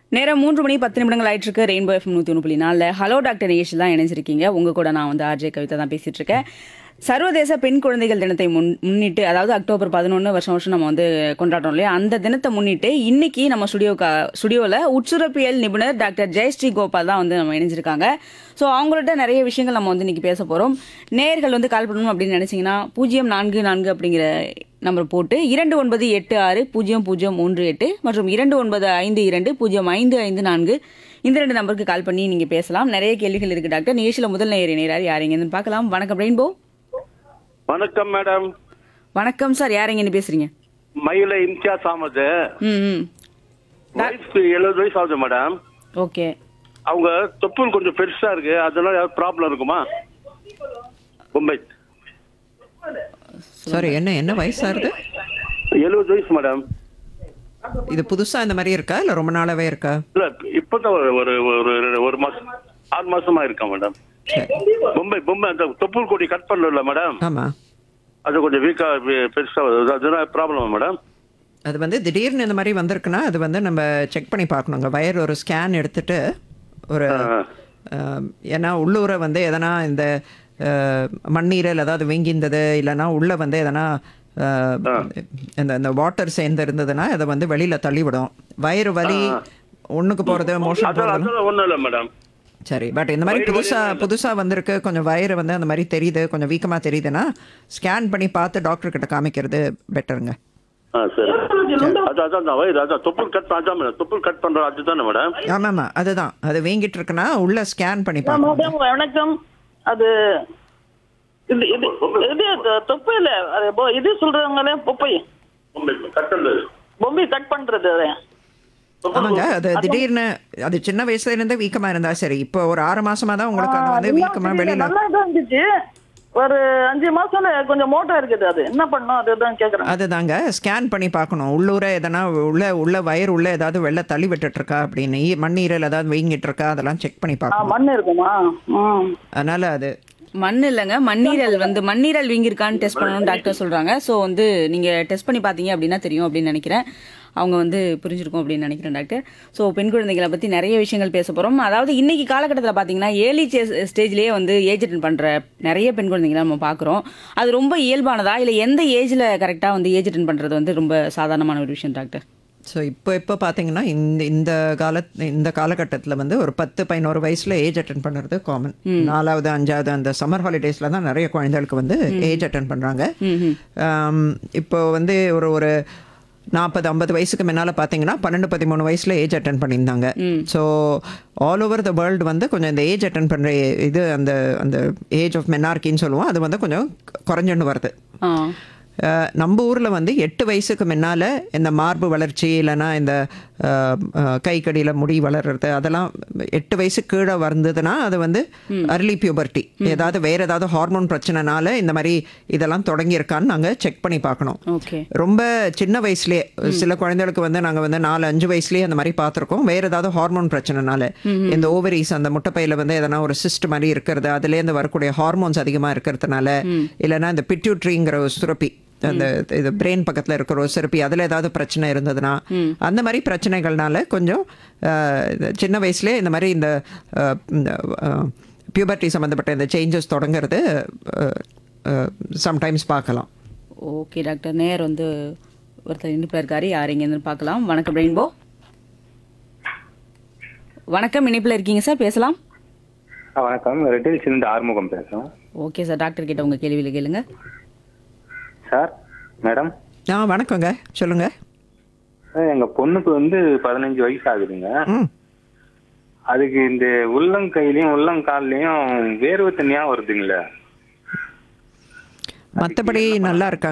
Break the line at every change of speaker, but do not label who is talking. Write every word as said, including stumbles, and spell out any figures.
நேரம் மூன்று மணி பத்து நிமிடங்கள் ஆயிட்டு இருக்கு. ரெயின்போ எஃப்எம் நூற்றி ஒன்று புள்ளி நாலில் ஹலோ டாக்டர் நிகழ்ச்சியில் தான் இணைஞ்சிருக்கீங்க. உங்க கூட நான் வந்து ஆர்ஜே கவிதா தான் பேசிட்டு இருக்கேன். சர்வதேச பெண் குழந்தைகள் தினத்தை முன் முன்னிட்டு அதாவது அக்டோபர் பதினொன்று வருஷம் வருஷம் நம்ம வந்து கொண்டாடுறோம் இல்லையா, அந்த தினத்தை முன்னிட்டு இன்னைக்கு நம்ம ஸ்டுடியோ ஸ்டுடியோவில் உட்சுரப்பியல் நிபுணர் டாக்டர் ஜெயஸ்ரீ கோபால் தான் வந்து நம்ம இணைஞ்சிருக்காங்க. ஸோ அவங்கள்ட்ட நிறைய விஷயங்கள் நம்ம வந்து இன்னைக்கு பேச போகிறோம். நேயர்கள் வந்து கால் பண்ணணும் அப்படின்னு நினைச்சீங்கன்னா பூஜ்ஜியம் நான்கு நான்கு அப்படிங்கிற நம்பர் போட்டு இரண்டு ஒன்பது எட்டு ஆறு பூஜ்ஜியம் பூஜ்ஜியம் மூன்று எட்டு மற்றும் இரண்டு ஒன்பது ஐந்து இரண்டு பூஜ்ஜியம் ஐந்து ஐந்து நான்கு இந்த ரெண்டு நம்பருக்கு கால் பண்ணி நீங்க பேசலாம். நிறைய கேள்விகள் இருக்கு டாக்டர். நிகழ்ச்சியில முதல் நேயர் இணையறார். யாருங்கன்னு பார்க்கலாம். வணக்கம் ரெயின்போ.
வணக்கம் மேடம்.
வணக்கம் சார். யாருங்கன்னு பேசுறீங்க?
மயில இம்தியாஸ் அஹமது.
ம்
வயசு எழுபது வயசு ஆகுது மேடம்.
ஓகே.
அவங்க தொப்புள் கொஞ்சம் பெருசா இருக்கு, அதனால ஏதாவது ப்ராப்ளம் இருக்குமா? மும்பை.
சாரி, என்ன என்ன வயசா இருக்கு?
எழுபது வயசு மேடம்.
இது புதுசா இந்த மாதிரி இருக்கா இல்ல ரொம்ப நாளாவே இருக்கா?
இல்ல இப்பதான் ஒரு ஒரு ஒரு- ஒரு மாசம் ஆறு மாசமா இருக்கா மேடம். மும்பை மும்பை அந்த தொப்புள் கொடி கட் பண்ணல மேடம்,
ஆமா.
அது கொஞ்சம் வீக்கா பெருசா வருது, அதனால ப்ராப்ளம் மேடம்.
அது வந்து திடீர்னு இந்த மாதிரி வந்திருக்குன்னா அது வந்து நம்ம செக் பண்ணி பார்க்கணுங்க. வயர் ஒரு ஸ்கேன் எடுத்துட்டு ஒரு அஹ், ஏன்னா உள்ளூரை வந்து எதனா இந்த அஹ், மண்ணீரல் அதாவது வீங்கிந்தது இல்லைன்னா உள்ள வந்து எதனா அஹ், இந்த இந்த வாட்டர் சேர்ந்து இருந்ததுன்னா அதை வந்து வெளியில தள்ளிவிடும். வயிறு வலி ஒண்ணுக்கு போறது மோஷன்
அதனால
போறது.
அதனால ஒண்ணும் இல்ல மேடம்.
சரி, பட் இந்த மாதிரி புதுசா புதுசா வந்திருக்கு, கொஞ்சம் வயிறு வந்து அந்த மாதிரி தெரியுது, கொஞ்சம் வீக்கமா தெரியுதுன்னா ஸ்கேன் பண்ணி பார்த்து டாக்டர் கிட்ட காமிக்கிறது பெட்டருங்க.
ஆ சரி. அதான் அதான் வயிறு அதான் தொப்புள் கட் அதான் மேடம், தொப்புள் கட் பண்றோம் அதுதானே மேடம்?
ஆமாம்மா, அதுதான். அது வீங்கிட்டு இருக்குன்னா உள்ள ஸ்கேன் பண்ணி பார்க்கணும்.
மேடம் வணக்கம். அது இது இது இது தொப்பை இல்ல, அது பொ- இது சொல்றாங்களே பொப்பை
மும்பை கட் பண்றது.
பொம்பை கட் பண்றது அது.
ஆமாங்க, அது திடீர்னு அது சின்ன வயசுல இருந்தே வீக்கமா இருந்தா சரி. இப்போ ஒரு ஆறு மாசமா தான் உங்களுக்கு அது வந்து வீக்கமா வெளியில.
நல்லா தான் இருந்துச்சு. ஒரு அஞ்சு மாசம் கொஞ்சம் மோட்டா இருக்குது. அது என்ன பண்ணும் அதுதான் கேக்குறேன்.
அதுதாங்க ஸ்கேன் பண்ணி பார்க்கணும். உள்ளூர எதனா உள்ள உள்ள வயிறு உள்ள ஏதாவது வெள்ளை தள்ளி விட்டுட்டு இருக்கா அப்படின்னு, மண்ணீரல் ஏதாவது வீங்கிட்டு இருக்கா, அதெல்லாம் செக் பண்ணி
ஆ,
பார்க்கணும்.
மண் இருக்குமா? ம்.
அதனால அது
மண் இல்லைங்க, மண்ணீரல் வந்து மண்ணீரல் வீங்கிருக்கான்னு டெஸ்ட் பண்ணணும்னு டாக்டர் சொல்றாங்க. ஸோ வந்து நீங்க டெஸ்ட் பண்ணி பார்த்தீங்க அப்படின்னா தெரியும் அப்படின்னு நினைக்கிறேன். அவங்க வந்து புரிஞ்சிருக்கும் அப்படின்னு நினைக்கிறேன் டாக்டர். ஸோ பெண் குழந்தைகளை பற்றி நிறைய விஷயங்கள் பேச போகிறோம். அதாவது இன்னைக்கு காலகட்டத்தில் பார்த்தீங்கன்னா ஏர்லி ஸ்டேஜ்லேயே வந்து ஏஜ் அட்டன் பண்ணுற நிறைய பெண் குழந்தைங்களை நம்ம பார்க்குறோம். அது ரொம்ப இயல்பானதா இல்லை எந்த ஏஜில் கரெக்டாக வந்து ஏஜ் அட்டன் பண்ணுறது வந்து ரொம்ப சாதாரணமான ஒரு விஷயம் டாக்டர்?
ஸோ இப்போ இப்போ பார்த்தீங்கன்னா இந்த இந்த கால இந்த காலகட்டத்தில் வந்து ஒரு பத்து பதினோரு வயசில் ஏஜ் அட்டன் பண்ணுறது காமன். நாலாவது அஞ்சாவது அந்த சம்மர் ஹாலிடேஸில் தான் நிறைய குழந்தைகளுக்கு வந்து ஏஜ் அட்டன் பண்ணுறாங்க. இப்போ வந்து ஒரு ஒரு நாற்பது ஐம்பது வயசுக்கு முன்னால் பார்த்தீங்கன்னா பன்னெண்டு பதிமூணு வயசில் ஏஜ் அட்டன் பண்ணியிருந்தாங்க. So all over the world வந்து கொஞ்சம் இந்த ஏஜ் அட்டன் பண்ணுற இது அந்த அந்த ஏஜ் ஆஃப் மெனார்கின்னு சொல்லுவோம், அது வந்து கொஞ்சம் குறைஞ்சுன்னு வருது. அஹ், நம்ம ஊரில் வந்து எட்டு வயசுக்கு முன்னால் இந்த மார்பு வளர்ச்சி இல்லைன்னா இந்த அஹ், அஹ், கை கடியில் முடி வளர்றது அதெல்லாம் எட்டு வயசு கீழே வந்ததுன்னா அது வந்து அர்லி பியூபர்ட்டி, ஏதாவது வேறு ஏதாவது ஹார்மோன் பிரச்சனைனால இந்த மாதிரி இதெல்லாம் தொடங்கியிருக்கான்னு நாங்கள் செக் பண்ணி பார்க்கணும்.
ஓகே.
ரொம்ப சின்ன வயசுலேயே சில குழந்தைகளுக்கு வந்து நாங்கள் வந்து நாலு அஞ்சு வயசுலேயே அந்த மாதிரி பார்த்துருக்கோம். வேறு ஏதாவது ஹார்மோன் பிரச்சனைனால இந்த ஓவரிஸ் அந்த முட்டைப்பையில் வந்து எதனா ஒரு சிஸ்ட் மாதிரி இருக்கிறது, அதுலேருந்து வரக்கூடிய ஹார்மோன்ஸ் அதிகமாக இருக்கிறதுனால, இல்லைன்னா இந்த பிட்யூட்ரிங்கிற ஒரு சுரப்பி, அந்த இது பிரெயின் பக்கத்தில் இருக்கிற ஒரு சுரப்பி, அதில் ஏதாவது பிரச்சனை இருந்ததுன்னா அந்த மாதிரி பிரச்சனைகள்னால கொஞ்சம் அஹ், இந்த சின்ன வயசுலேயே இந்த மாதிரி இந்த பியூபர்ட்டி சம்மந்தப்பட்ட இந்த சேஞ்சஸ் தொடங்கிறது சம்டைம்ஸ் பார்க்கலாம்.
Okay doctor. நேர் வந்து ஒருத்தர் இணைப்பில் இருக்காரு. யார் எங்கேருந்து பார்க்கலாம். வணக்கம் ரெயின்போ. வணக்கம், இணைப்பில் இருக்கீங்க சார், பேசலாம்.
ஆ, வணக்கம். ரெட்டில் சிந்து ஆறுமுகம் பேசுகிறோம்.
ஓகே சார், டாக்டர் கிட்ட உங்கள் கேள்வியில் கேளுங்க.
சார், மேடம்,
ஆ வணக்கங்க, சொல்லுங்க.
எங்கள் பொண்ணுக்கு வந்து பதினஞ்சு வயசு ஆகுதுங்க.
ம்
அதுக்கு இந்த உள்ளங்கையிலையும் உள்ளங்கால்லையும் வேர்வை தண்ணியாக வருதுங்களே.
மற்றபடி நல்லா இருக்கா?